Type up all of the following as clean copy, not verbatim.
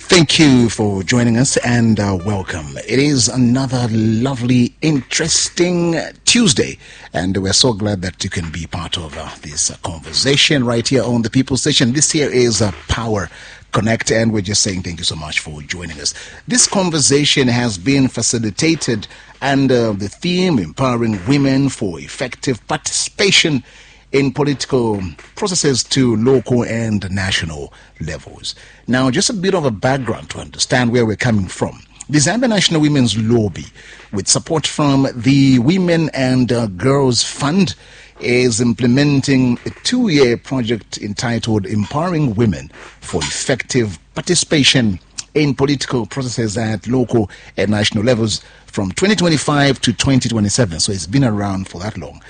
Thank you for joining us and welcome. It is another lovely, interesting Tuesday, and we're so glad that you can be part of this conversation right here on the People Station. This here is Power Connect, and we're just saying thank you so much for joining us. This conversation has been facilitated under the theme Empowering Women for Effective Participation in Political Processes to Local and National Levels. Now, just a bit of a background to understand where we're coming from. The Zambia National Women's Lobby, with support from the Women and Girls Fund, is implementing a 2-year project entitled Empowering Women for Effective Participation in Political Processes at Local and National Levels from 2025 to 2027. So it's been around for that long.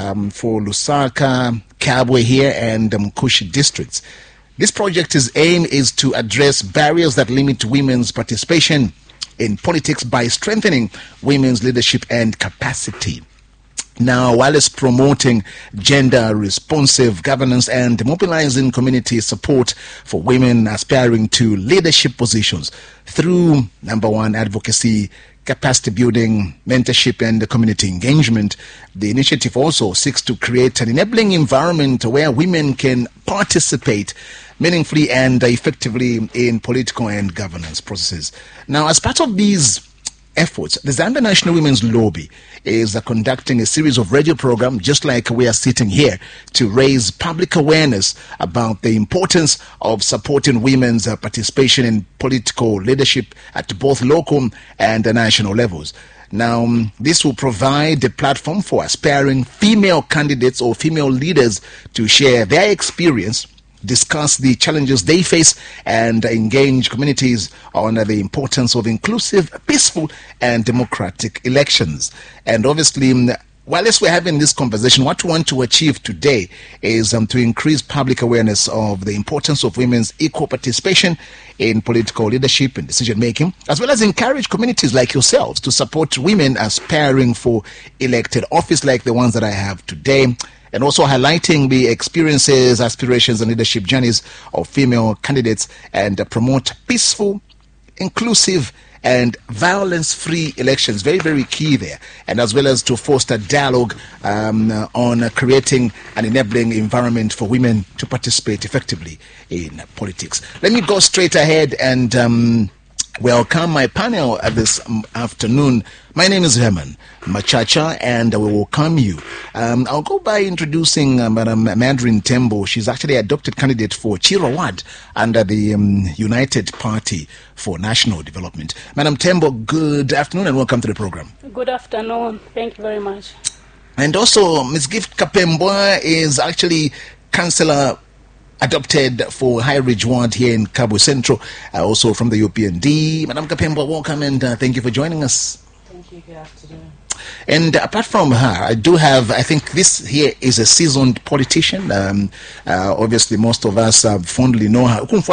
For Lusaka, Kabwe here, and Mkushi districts. This project's aim is to address barriers that limit women's participation in politics by strengthening women's leadership and capacity. Now, while it's promoting gender-responsive governance and mobilizing community support for women aspiring to leadership positions through, number one, advocacy, capacity building, mentorship, and community engagement, the initiative also seeks to create an enabling environment where women can participate meaningfully and effectively in political and governance processes. Now, as part of these efforts, the Zambia National Women's Lobby is conducting a series of radio programs, just like we are sitting here, to raise public awareness about the importance of supporting women's participation in political leadership at both local and national levels. Now, this will provide a platform for aspiring female candidates or female leaders to share their experience, discuss the challenges they face, and engage communities on the importance of inclusive, peaceful, and democratic elections. And obviously, while we're having this conversation, what we want to achieve today is to increase public awareness of the importance of women's equal participation in political leadership and decision-making, as well as encourage communities like yourselves to support women aspiring for elected office like the ones that I have today, and also highlighting the experiences, aspirations, and leadership journeys of female candidates, and promote peaceful, inclusive, and violence-free elections. Very, very key there. And as well as to foster dialogue on creating an enabling environment for women to participate effectively in politics. Let me go straight ahead and welcome my panel at this afternoon. My name is Herman Machacha, and we welcome you. I'll go by introducing Madam Mandarin Tembo. She's actually adopted candidate for Chiro Ward under the United Party for National Development. Madam Tembo, good afternoon and welcome to the program. Good afternoon. Thank you very much. And also, Ms. Gift Kapembwa is actually Councillor adopted for High Ridge Ward here in Kabwe Central, also from the UPND. Madam Kapembwa, welcome and thank you for joining us. Thank you. Good afternoon. And apart from her, I do have, I think this here is a seasoned politician. Obviously, most of us fondly know her. We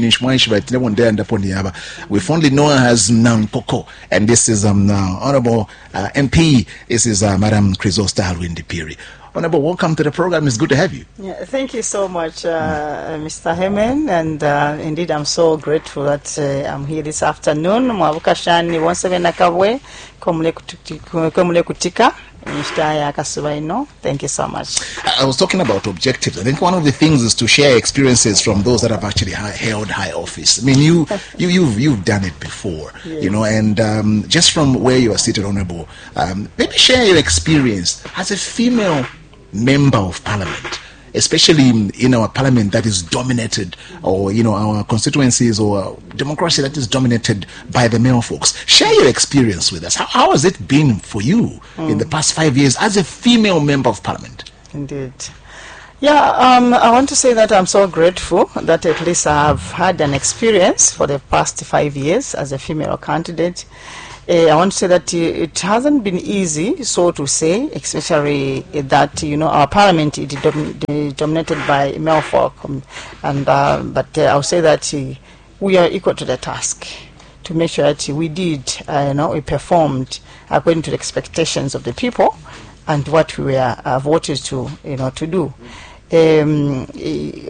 fondly know her as Nankoko. And this is Honorable MP. This is Madam Chrysosta Halwindi-Phiri. Honorable, welcome to the program. It's good to have you. Yeah, thank you so much, Mr. Hemen, and indeed I'm so grateful that I'm here this afternoon. Mwabukashani wonsevena kabwe komule kutika. Thank you so much. I was talking about objectives. I think one of the things is to share experiences from those that have actually held high office. I mean, you've done it before, yes. You know, and just from where you are seated, Honorable, maybe share your experience as a female member of Parliament, especially in our Parliament that is dominated, or our constituencies or democracy that is dominated by the male folks. Share your experience with us. How has it been for you in the past 5 years as a female member of Parliament? Indeed. Yeah, I want to say that I'm so grateful that at least I have had an experience for the past 5 years as a female candidate. I want to say that it hasn't been easy, so to say, especially that our parliament is dominated by male folk, but I'll say that we are equal to the task to make sure that we we performed according to the expectations of the people and what we were voted to do.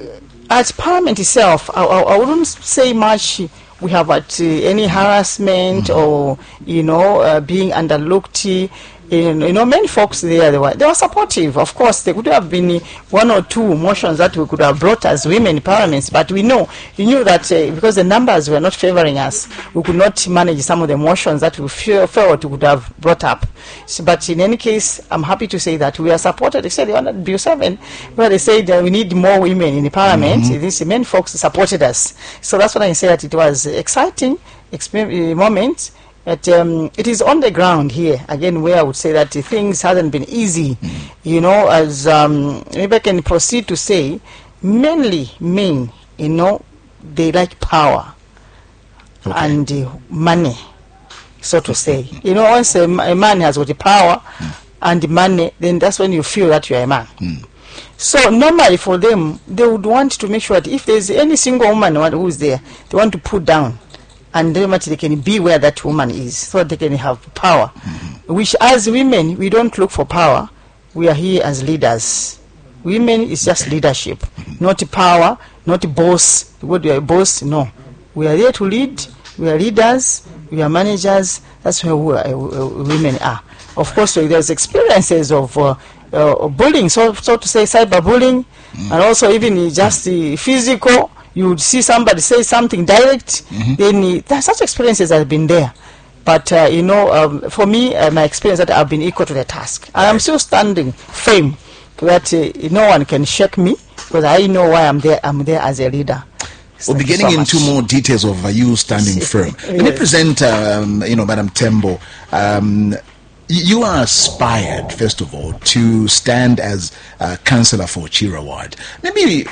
at Parliament itself, I wouldn't say much. We have any harassment or being underlooked. Many folks there, they were supportive. Of course, there could have been one or two motions that we could have brought as women in parliaments, but you knew that because the numbers were not favoring us, we could not manage some of the motions that we felt we could have brought up. But in any case, I'm happy to say that we are supported. They said on Bill 7, where they said we need more women in the parliament. These many folks supported us. So that's what I say, that it was exciting moment. But it is on the ground here again, where I would say that things hasn't been easy. As maybe I can proceed to say, mainly men, they like power and money, so to say. Once a man has got the power and the money, then that's when you feel that you're a man. So normally for them, they would want to make sure that if there's any single woman who's there, they want to put down. And very much they can be where that woman is, so that they can have power. Which, as women, we don't look for power. We are here as leaders. Women is just leadership, not power, not boss. What you are a boss? No. We are there to lead. We are leaders. We are managers. That's where women are. Of course, there's experiences of bullying, so to say, cyberbullying, and also even just physical. You would see somebody say something direct, then such experiences have been there. But, for me, my experience that I've been equal to the task. And I'm still standing firm that no one can shake me, because I know why I'm there. I'm there as a leader. We'll be getting into more details of you standing firm. Let me present, Madam Tembo. You are aspired, first of all, to stand as councillor for Chirwa Ward. Maybe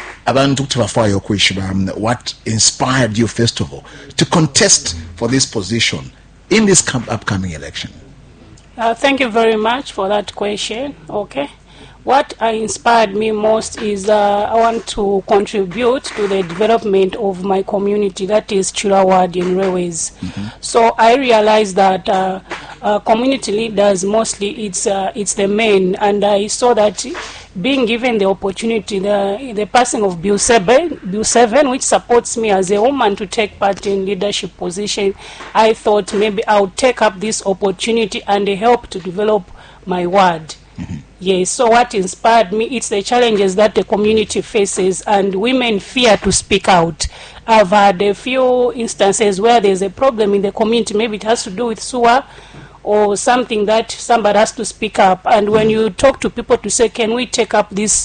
what inspired you, first of all, to contest for this position in this upcoming election? Thank you very much for that question. Okay. What inspired me most is I want to contribute to the development of my community, that is Chirwa Ward in Railways. So I realized that community leaders mostly it's the men, and I saw that being given the opportunity, the passing of Bill 7, which supports me as a woman to take part in leadership position, I thought maybe I would take up this opportunity and help to develop my ward. Yes, so what inspired me, it's the challenges that the community faces, and women fear to speak out. I've had a few instances where there's a problem in the community, maybe it has to do with sewer or something that somebody has to speak up. And when you talk to people to say, can we take up this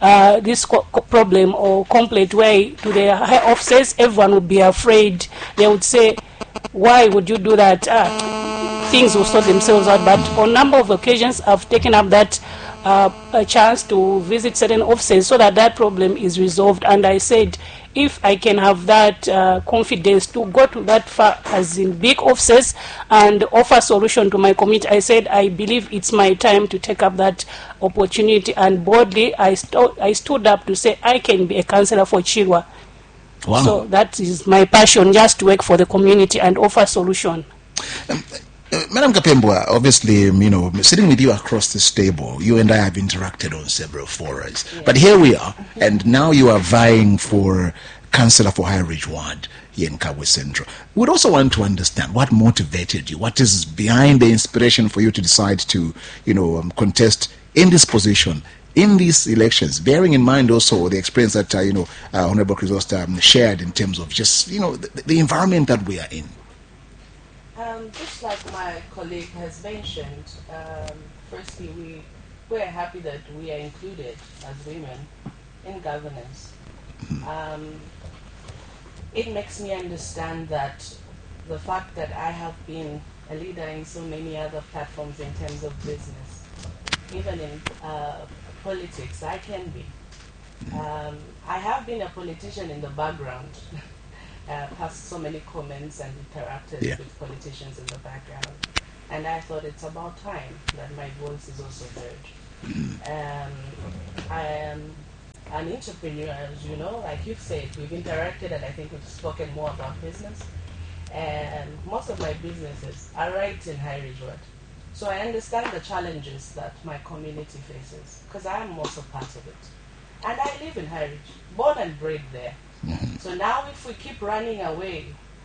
problem or complaint way to the high officers, everyone would be afraid. They would say, why would you do that? Things will sort themselves out. But on a number of occasions, I've taken up that a chance to visit certain offices so that problem is resolved. And I said, if I can have that confidence to go to that far, as in big offices, and offer solution to my community, I said, I believe it's my time to take up that opportunity. And boldly, I stood up to say, I can be a councillor for Chirwa. Wow. So that is my passion, just to work for the community and offer solution. Madam Kapembwa, obviously, sitting with you across this table, you and I have interacted on several forums. Yeah. But here we are, and now you are vying for councillor for High Ridge Ward here in Kabwe Central. We'd also want to understand what motivated you, what is behind the inspiration for you to decide to, contest in this position, in these elections, bearing in mind also the experience that, Honorable Chrysosta shared in terms of just, the environment that we are in. Just like my colleague has mentioned, firstly, we're happy that we are included as women in governance. It makes me understand that the fact that I have been a leader in so many other platforms in terms of business, even in politics, I can be. I have been a politician in the background. Passed so many comments and interacted with politicians in the background. And I thought it's about time that my voice is also heard. I am an entrepreneur, as you know, like you've said, we've interacted and I think we've spoken more about business. And most of my businesses are right in High Ridge Ward. So I understand the challenges that my community faces, because I am also part of it. And I live in High Ridge, born and bred there. So now if we keep running away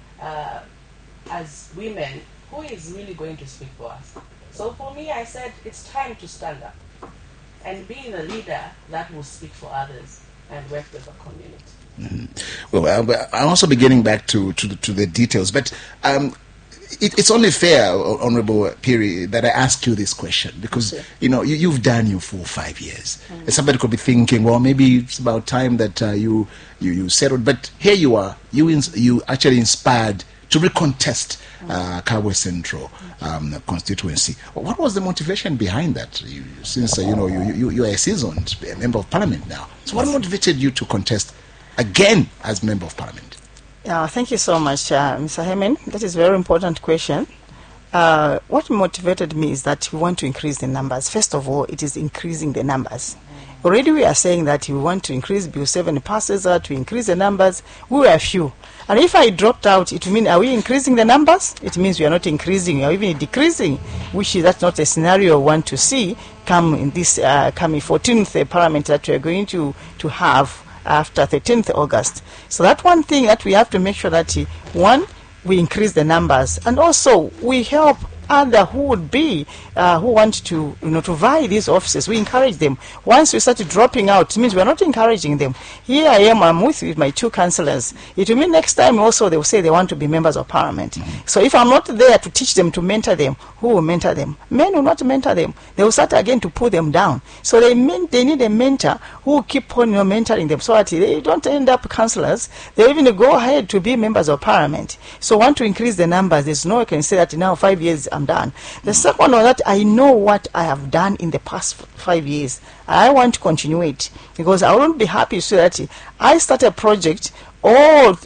as women, who is really going to speak for us? So for me, I said it's time to stand up and be the leader that will speak for others and work with the community. Well, I'll also be getting back to the details, but it's only fair, Honorable Phiri, that I ask you this question because you've done your full 5 years. And somebody could be thinking, well, maybe it's about time that you settled. But here you are. You actually inspired to recontest Kabwe Central constituency. What was the motivation behind that? Since you are a seasoned member of parliament now, so what motivated you to contest again as member of parliament? Thank you so much, Mr. Hemen. That is a very important question. What motivated me is that we want to increase the numbers. First of all, it is increasing the numbers. Already we are saying that we want to increase Bill 7 passes, to increase the numbers. We were few. And if I dropped out, it means, are we increasing the numbers? It means we are not increasing, we are even decreasing, which is that's not a scenario we want to see come in this coming 14th parliament that we are going to have after 13th August. So that one thing that we have to make sure that, one, we increase the numbers, and also we help other who would be who want to to vie these offices. We encourage them. Once we start dropping out, it means we're not encouraging them. Here I am, I'm with my two councillors. It will mean next time also they will say they want to be members of parliament. So if I'm not there to teach them, to mentor them, who will mentor them? Men will not mentor them. They will start again to pull them down. So they need a mentor who will keep on mentoring them so that they don't end up councillors. They even go ahead to be members of parliament. So want to increase the numbers. There's no way I can say that now 5 years I'm done. The second one, that I know what I have done in the past 5 years. I want to continue it because I wouldn't be happy to say that I start a project or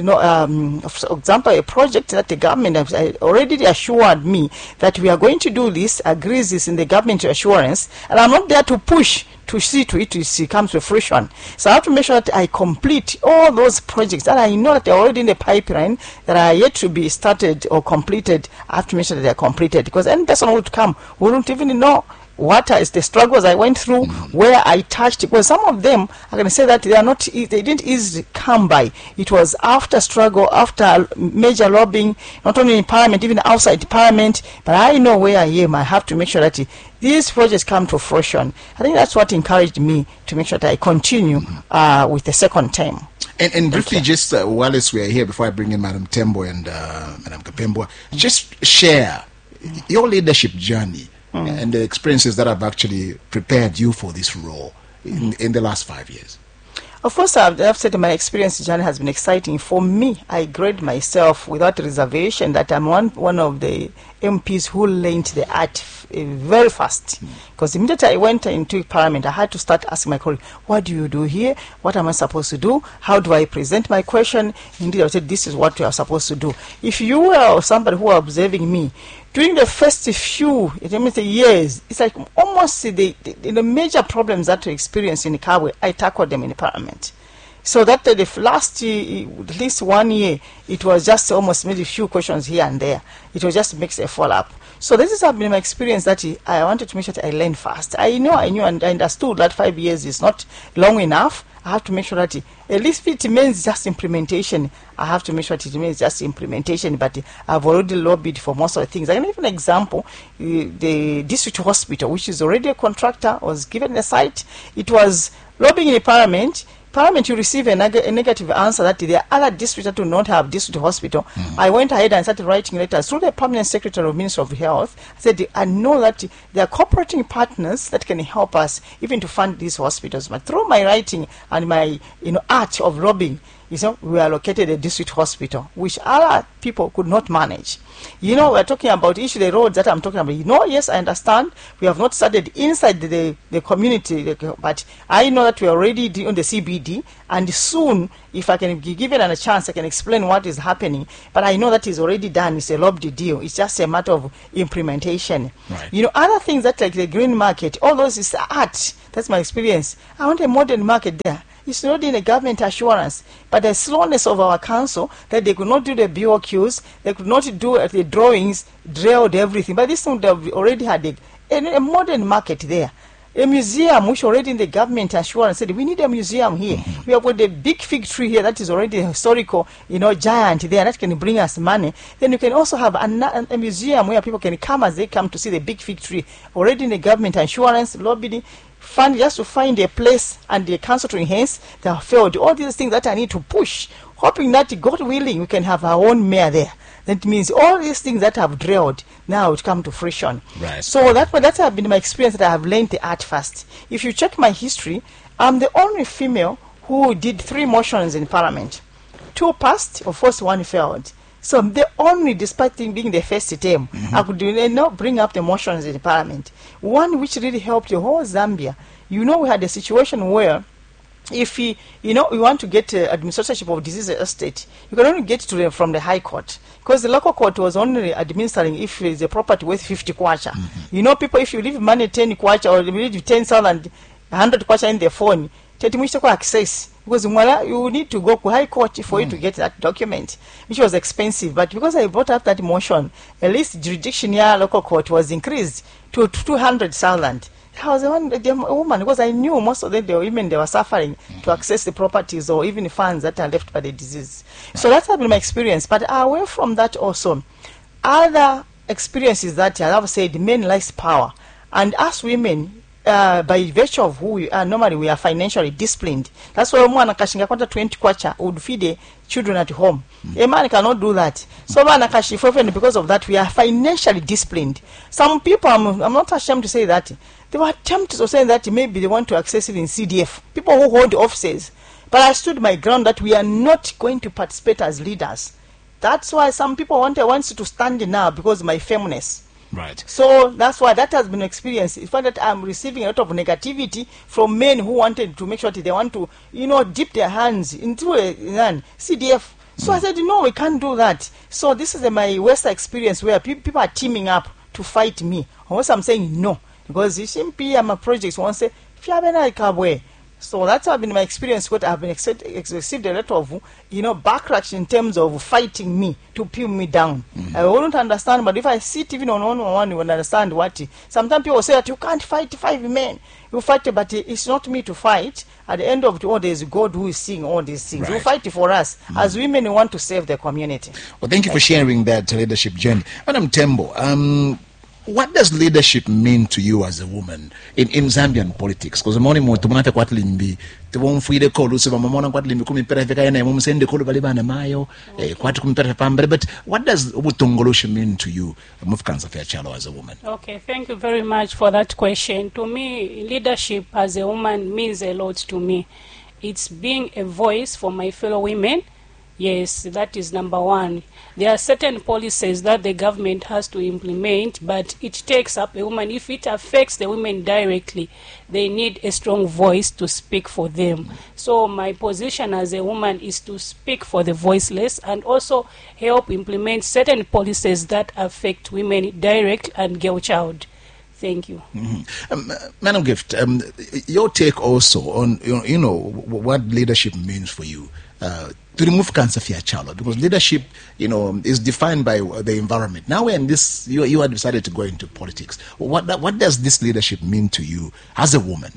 for example, a project that the government has already assured me that we are going to do this, agrees this in the government assurance, and I'm not there to push to see to it comes to fruition. So I have to make sure that I complete all those projects that I know that they're already in the pipeline that are yet to be started or completed. I have to make sure that they're completed, because any person who would come wouldn't even know what is the struggles I went through, where I touched. Because some of them, I can say that they didn't easily come by. It was after struggle, after major lobbying, not only in parliament, even outside parliament. But I know where I am. I have to make sure that these projects come to fruition. I think that's what encouraged me to make sure that I continue with the second term. And briefly, just while we are here, before I bring in Madam Tembo and Madam Kapembwa, just share your leadership journey and the experiences that have actually prepared you for this role in the last 5 years. Of course, I've said my experience journey has been exciting. For me, I grade myself without reservation that I'm one of the MPs who learned the art very fast. Because immediately I went into parliament, I had to start asking my colleagues, what do you do here? What am I supposed to do? How do I present my question? Indeed, I said, this is what you are supposed to do. If you were somebody who are observing me, during the first few years, it's like almost the major problems that we experience in Kabwe, I tackled them in parliament. So that the last at least 1 year, it was just almost maybe a few questions here and there. It was just makes a follow-up. So this has been my experience that I wanted to make sure that I learned fast. I knew and I understood that 5 years is not long enough. I have to make sure that at least if it means just implementation, I have to make sure that it means just implementation, but I've already lobbied for most of the things. I can give an example. The district hospital, which is already a contractor, was given a site. It was lobbying in the parliament. Parliament, you receive a negative answer that there are other districts that do not have district hospital. I went ahead and started writing letters through the permanent secretary of Ministry of Health. I said, I know that there are cooperating partners that can help us even to fund these hospitals. But through my writing and my art of lobbying, we allocated a district hospital, which other people could not manage. We're talking about the roads that I'm talking about. Yes, I understand. We have not started inside the community, but I know that we are already on the CBD, and soon, if I can be given a chance, I can explain what is happening. But I know that is already done. It's a lobby deal. It's just a matter of implementation. Right. Other things that like the green market, all those is art. That's my experience. I want a modern market there. It's not in a government assurance, but the slowness of our council that they could not do the BOQs, they could not do the drawings, drilled everything. But this one, they already had a modern market there. a museum which already in the government assurance said we need a museum here. We have got a big fig tree here that is already a historical, giant there that can bring us money. Then you can also have a museum where people can come as they come to see the big fig tree. Already in the government assurance, lobbying, fund just to find a place and the council to enhance. They have failed. All these things that I need to push, hoping that God willing we can have our own mayor there. That means all these things that have drilled now would come to fruition. Right. So that's been my experience that I have learned the art first. If you check my history, I'm the only female who did 3 motions in Parliament. 2 passed, of course 1 failed. So the only, despite being the first term, I could bring up the motions in Parliament. One which really helped the whole Zambia. We had a situation where if you want to get administratorship of disease estate, you can only get to from the High Court, because the local court was only administering if it's a property worth 50 kwacha. People, if you leave money 10 kwacha or you leave 10,000, 100 kwacha in the phone, access, because you need to go to High Court for you to get that document, which was expensive. But because I brought up that motion, at least jurisdiction here local court was increased to 200,000. I was the woman, because I knew most of them, the women, they were suffering to access the properties or even funds that are left by the disease. So that's been my experience. But away from that also, other experiences that I have said, men likes power. And us women, by virtue of who we are, normally we are financially disciplined. That's why one kashinga kwata 20 kwacha would feed the children at home. A man cannot do that. So because of that, we are financially disciplined. Some people, I'm not ashamed to say that, they were tempted of saying that maybe they want to access it in CDF. People who hold offices. But I stood my ground that we are not going to participate as leaders. That's why some people want to stand now because of my firmness. Right. So that's why that has been an experience. In fact, that I'm receiving a lot of negativity from men who wanted to make sure that they want to, dip their hands into a CDF. So I said, no, we can't do that. So this is my West experience where people are teaming up to fight me. Unless I'm saying no. Because I'm a project once say, so that's been my experience. What I've been received a lot of, backlash in terms of fighting me to pin me down. I wouldn't understand, but if I sit even on one-on-one, you will understand what. Sometimes people say that you can't fight 5 men. You fight, but it's not me to fight. At the end of all, there's God who is seeing all these things. Right. You fight for us. As women, we want to save the community. Well, thank you for sharing that leadership journey. Madam Tembo, what does leadership mean to you as a woman in Zambian politics? Because morning mo tumunate kwat limbi tubomfuide kolu se bamona kwat limbi kumimpera veka yana mumsende kolu balibana mayo kwat kumimpera pambere. But what does ubutongoloshi mean to you, Mufkanza Fairchild, as a woman? Okay, thank you very much for that question. To me, leadership as a woman means a lot to me. It's being a voice for my fellow women. Yes, that is number one. There are certain policies that the government has to implement, but it takes up a woman. If it affects the women directly, they need a strong voice to speak for them. So my position as a woman is to speak for the voiceless and also help implement certain policies that affect women direct and girl child. Thank you. Madam Gift, your take also on what leadership means for you. To remove cancer for your child, because leadership, is defined by the environment. Now, when you have decided to go into politics, what does this leadership mean to you as a woman?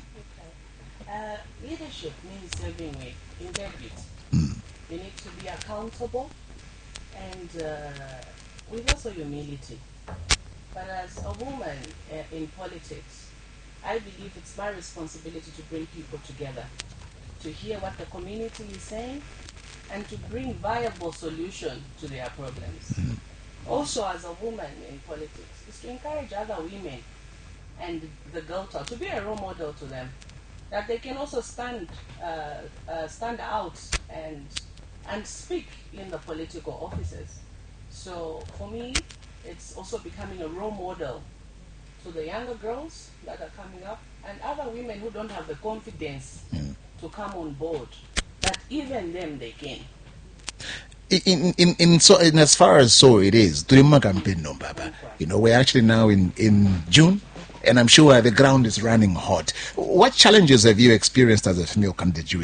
Leadership means serving with integrity. You need to be accountable and with also humility. But as a woman in politics, I believe it's my responsibility to bring people together, to hear what the community is saying, and to bring viable solution to their problems. Also, as a woman in politics, is to encourage other women and the girl child to be a role model to them, that they can also stand out and speak in the political offices. So for me, it's also becoming a role model to the younger girls that are coming up and other women who don't have the confidence to come on board, that even them they can. In as far as so it is, campaign no baba. We're actually now in June, and I'm sure the ground is running hot. What challenges have you experienced as a female candidate